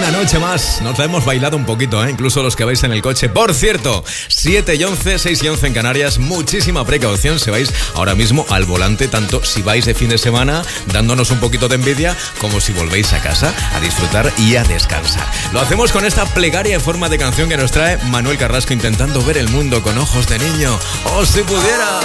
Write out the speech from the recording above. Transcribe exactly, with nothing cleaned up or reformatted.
Una noche más. Nos la hemos bailado un poquito, ¿eh? Incluso los que vais en el coche. Por cierto, siete y once, seis y once en Canarias. Muchísima precaución si vais ahora mismo al volante, tanto si vais de fin de semana dándonos un poquito de envidia, como si volvéis a casa a disfrutar y a descansar. Lo hacemos con esta plegaria en forma de canción que nos trae Manuel Carrasco, intentando ver el mundo con ojos de niño. ¡Oh, si pudiera!